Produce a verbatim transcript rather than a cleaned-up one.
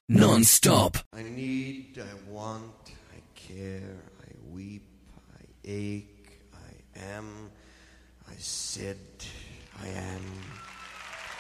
non-stop. I need, I want, I care, I weep, I ache, I am, I said, I am.